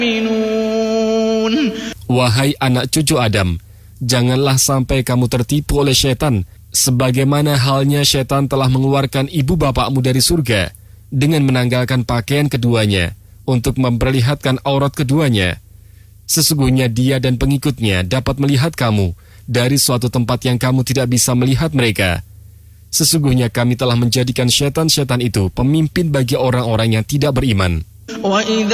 Wahai anak cucu Adam, janganlah sampai kamu tertipu oleh setan, sebagaimana halnya setan telah mengeluarkan ibu bapakmu dari surga dengan menanggalkan pakaian keduanya untuk memperlihatkan aurat keduanya. Sesungguhnya dia dan pengikutnya dapat melihat kamu dari suatu tempat yang kamu tidak bisa melihat mereka. Sesungguhnya kami telah menjadikan setan-setan itu pemimpin bagi orang-orang yang tidak beriman.